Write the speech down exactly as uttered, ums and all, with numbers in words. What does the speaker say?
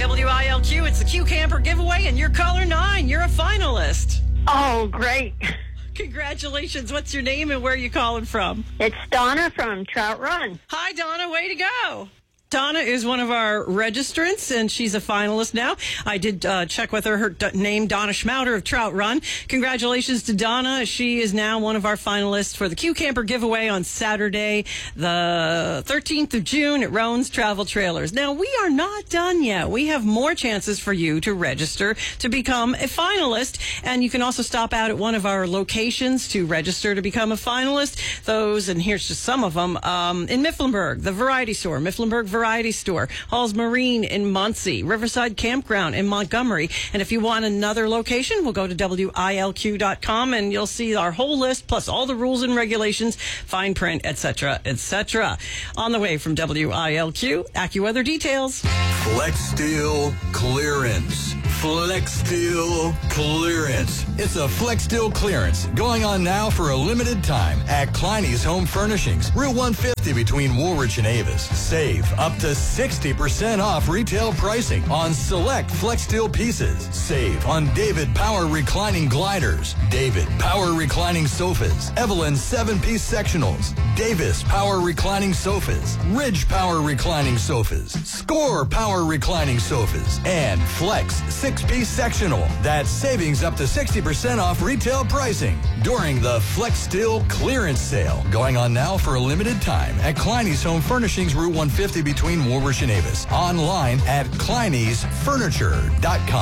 W I L Q, it's the Q Camper giveaway, and you're caller nine. You're a finalist. Oh, great. Congratulations. What's your name and where are you calling from? It's Donna from Trout Run. Hi, Donna. Way to go. Donna is one of our registrants, and she's a finalist now. I did uh, check with her. Her d- name, Donna Schmouter of Trout Run. Congratulations to Donna. She is now one of our finalists for the Q Camper giveaway on Saturday, the thirteenth of June at Roan's Travel Trailers. Now, we are not done yet. We have more chances for you to register to become a finalist, and you can also stop out at one of our locations to register to become a finalist. Those, and here's just some of them, um, in Mifflinburg, the Variety Store, Mifflinburg Variety Variety Store, Halls Marine in Muncie, Riverside Campground in Montgomery. And if you want another location, we'll go to W I L Q dot com and you'll see our whole list, plus all the rules and regulations, fine print, et cetera, et cetera. On the way from W I L Q, AccuWeather details. Flex Steel clearance. Flex Steel clearance. It's a Flex Steel clearance going on now for a limited time at Kleiny's Home Furnishings, Route one fifty between Woolwich and Avis. Save up to sixty percent off retail pricing on select Flex Steel pieces. Save on David Power reclining gliders, David Power reclining sofas, Evelyn seven-piece sectionals, Davis Power reclining sofas, Ridge Power reclining sofas, Score Power reclining sofas, and Flex six-piece sectional. That's savings up to sixty percent off retail pricing during the Flex Steel clearance sale going on now for a limited time at Kleiny's Home Furnishings, Route one fifty between Woolwich and Avis. Online at Kleinys Furniture dot com.